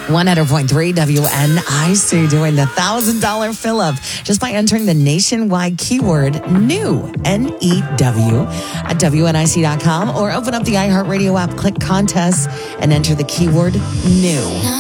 100.3 WNIC doing the $1,000 fill-up just by entering the nationwide keyword NEW, N-E-W, at WNIC.com or open up the iHeartRadio app, click contest, and enter the keyword NEW.